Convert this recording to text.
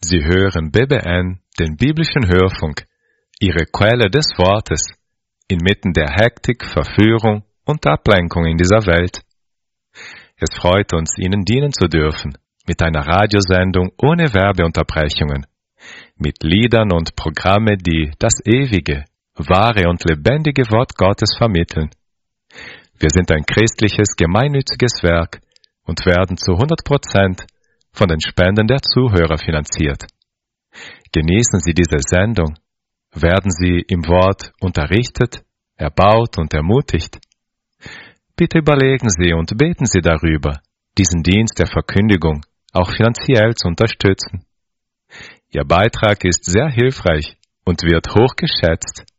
Sie hören BBN, den biblischen Hörfunk, Ihre Quelle des Wortes, inmitten der Hektik, Verführung und Ablenkung in dieser Welt. Es freut uns, Ihnen dienen zu dürfen, mit einer Radiosendung ohne Werbeunterbrechungen, mit Liedern und Programme, die das ewige, wahre und lebendige Wort Gottes vermitteln. Wir sind ein christliches, gemeinnütziges Werk und werden zu 100% von den Spenden der Zuhörer finanziert. Genießen Sie diese Sendung, werden Sie im Wort unterrichtet, erbaut und ermutigt. Bitte überlegen Sie und beten Sie darüber, diesen Dienst der Verkündigung auch finanziell zu unterstützen. Ihr Beitrag ist sehr hilfreich und wird hoch geschätzt.